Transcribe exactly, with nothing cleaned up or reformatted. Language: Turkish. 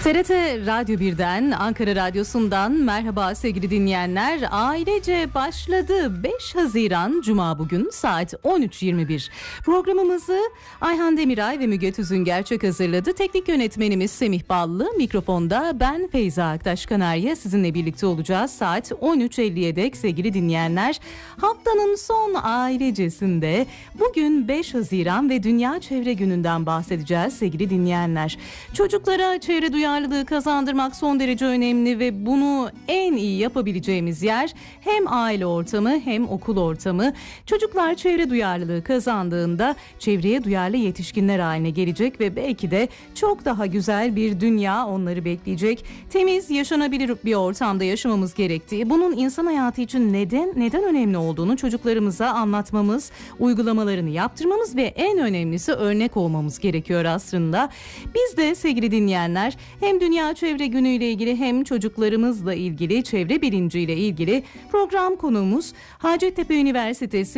T R T Radyo birden, Ankara Radyosu'ndan merhaba sevgili dinleyenler. Ailece başladı. beş Haziran Cuma bugün saat on üç yirmi bir. Programımızı Ayhan Demiray ve Müge Tüzün Gerçek hazırladı. Teknik yönetmenimiz Semih Ballı. Mikrofonda ben Feyza Aktaş Kanarya sizinle birlikte olacağız. Saat on üç elliye dek sevgili dinleyenler. Haftanın son ailecesinde bugün beş Haziran ve Dünya Çevre Günü'nden bahsedeceğiz sevgili dinleyenler. Çocuklara çevre duyarlılığı kazandırmak son derece önemli ve bunu en iyi yapabileceğimiz yer hem aile ortamı hem okul ortamı. Çocuklar çevre duyarlılığı kazandığında çevreye duyarlı yetişkinler haline gelecek ve belki de çok daha güzel bir dünya onları bekleyecek. Temiz, yaşanabilir bir ortamda yaşamamız gerektiği, bunun insan hayatı için neden neden önemli olduğunu çocuklarımıza anlatmamız, uygulamalarını yaptırmamız ve en önemlisi örnek olmamız gerekiyor aslında. Biz de sevgili dinleyenler hem Dünya Çevre Günü ile ilgili hem çocuklarımızla ilgili çevre bilinciyle ilgili program konuğumuz Hacettepe Üniversitesi